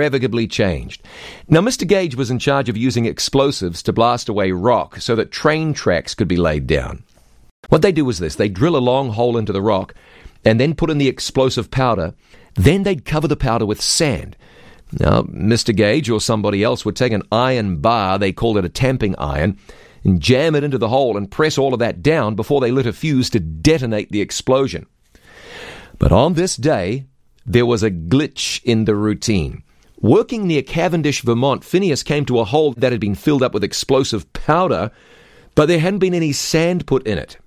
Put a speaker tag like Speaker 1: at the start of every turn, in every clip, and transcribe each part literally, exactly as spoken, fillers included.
Speaker 1: irrevocably changed. Now, Mister Gage was in charge of using explosives to blast away rock so that train tracks could be laid down. What they do is this. They drill a long hole into the rock and then put in the explosive powder. Then they'd cover the powder with sand. Now, Mister Gage or somebody else would take an iron bar, they called it a tamping iron, and jam it into the hole and press all of that down before they lit a fuse to detonate the explosion. But on this day, there was a glitch in the routine. Working near Cavendish, Vermont, Phineas came to a hole that had been filled up with explosive powder, but there hadn't been any sand put in it.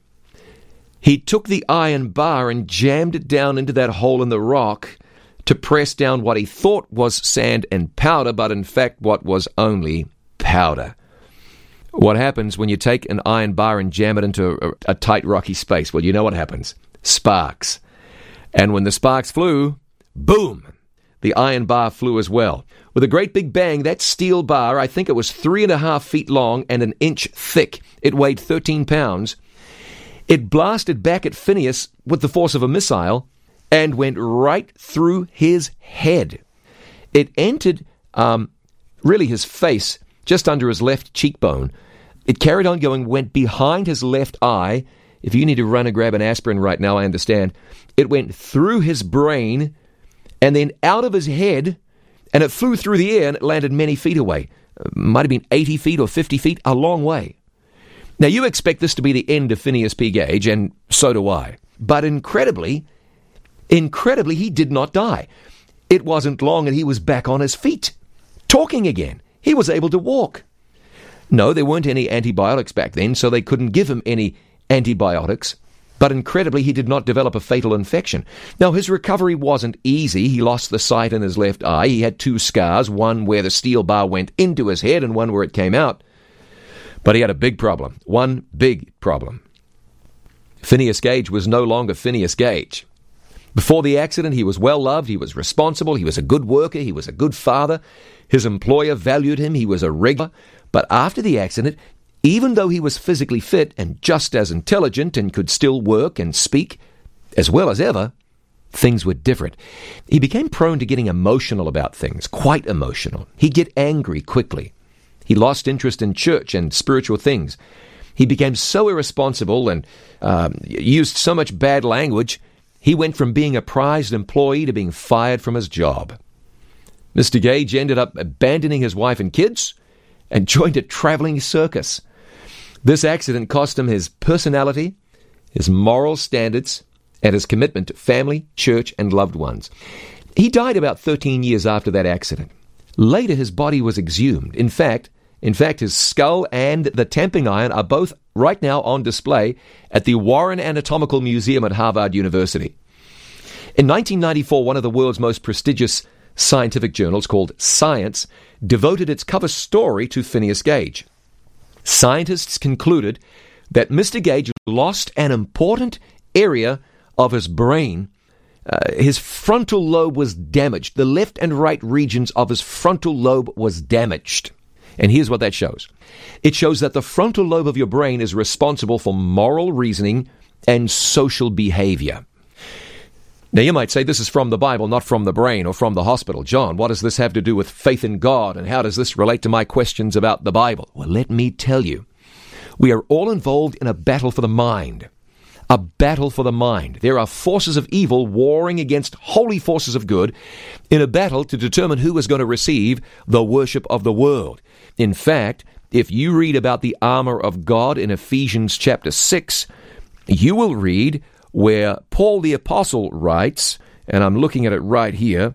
Speaker 1: He took the iron bar and jammed it down into that hole in the rock to press down what he thought was sand and powder, but in fact what was only powder. What happens when you take an iron bar and jam it into a, a tight rocky space? Well, you know what happens. Sparks. And when the sparks flew, boom, the iron bar flew as well. With a great big bang, that steel bar, I think it was three and a half feet long and an inch thick. It weighed thirteen pounds. It blasted back at Phineas with the force of a missile and went right through his head. It entered um, really his face, just under his left cheekbone. It carried on going, went behind his left eye. If you need to run and grab an aspirin right now, I understand. It went through his brain and then out of his head, and it flew through the air and it landed many feet away. Might have been eighty feet or fifty feet, a long way. Now, you expect this to be the end of Phineas P. Gage, and so do I. But incredibly, incredibly, he did not die. It wasn't long and he was back on his feet, talking again. He was able to walk. No, there weren't any antibiotics back then, so they couldn't give him any antibiotics. But incredibly, he did not develop a fatal infection. Now, his recovery wasn't easy. He lost the sight in his left eye. He had two scars, one where the steel bar went into his head and one where it came out. But he had a big problem, one big problem. Phineas Gage was no longer Phineas Gage. Before the accident, he was well loved, he was responsible, he was a good worker, he was a good father. His employer valued him, he was a regular. But after the accident, even though he was physically fit and just as intelligent and could still work and speak as well as ever, things were different. He became prone to getting emotional about things, quite emotional. He'd get angry quickly. He lost interest in church and spiritual things. He became so irresponsible and um, used so much bad language, he went from being a prized employee to being fired from his job. Mister Gage ended up abandoning his wife and kids and joined a traveling circus. This accident cost him his personality, his moral standards, and his commitment to family, church, and loved ones. He died about thirteen years after that accident. Later, his body was exhumed. In fact, in fact, his skull and the tamping iron are both right now on display at the Warren Anatomical Museum at Harvard University. In nineteen ninety-four, one of the world's most prestigious scientific journals, called Science, devoted its cover story to Phineas Gage. Scientists concluded that Mister Gage lost an important area of his brain. Uh, his frontal lobe was damaged. The left and right regions of his frontal lobe was damaged. And here's what that shows. It shows that the frontal lobe of your brain is responsible for moral reasoning and social behavior. Now, you might say this is from the Bible, not from the brain or from the hospital. John, what does this have to do with faith in God, and how does this relate to my questions about the Bible? Well, let me tell you. We are all involved in a battle for the mind. A battle for the mind. There are forces of evil warring against holy forces of good in a battle to determine who is going to receive the worship of the world. In fact, if you read about the armor of God in Ephesians chapter six, you will read where Paul the Apostle writes, and I'm looking at it right here,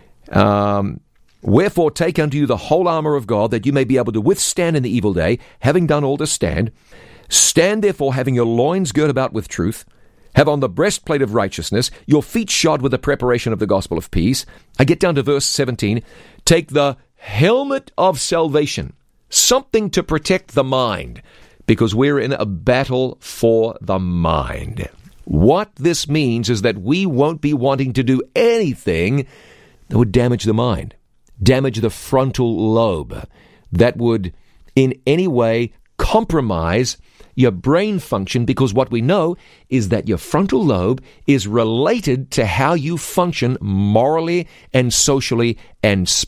Speaker 1: um, wherefore take unto you the whole armor of God, that you may be able to withstand in the evil day, having done all to stand. Stand therefore, having your loins girt about with truth, have on the breastplate of righteousness, your feet shod with the preparation of the gospel of peace. I get down to verse seventeen. Take the helmet of salvation, something to protect the mind, because we're in a battle for the mind. What this means is that we won't be wanting to do anything that would damage the mind, damage the frontal lobe, that would in any way compromise your brain function, because what we know is that your frontal lobe is related to how you function morally and socially and spiritually.